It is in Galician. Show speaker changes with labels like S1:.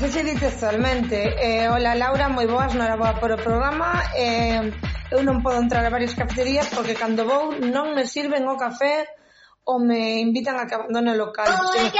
S1: Se di textualmente, hola Laura, moi boas, non era boa por o programa, eu non podo entrar a varias cafeterías porque cando vou non me sirven o café ou me invitan a que abandone o local. Se me